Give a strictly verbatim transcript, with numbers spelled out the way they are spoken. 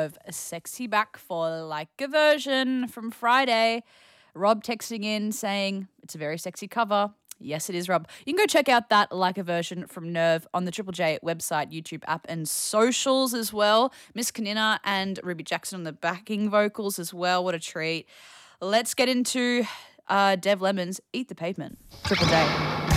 Nerve, a sexy back for like a version from Friday. Rob texting in saying it's a very sexy cover. Yes, it is, Rob. You can go check out that like a version from Nerve on the Triple J website, YouTube app, and socials as well. Miss Kanina and Ruby Jackson on the backing vocals as well. What a treat. Let's get into uh, Dev Lemon's Eat the Pavement. Triple J.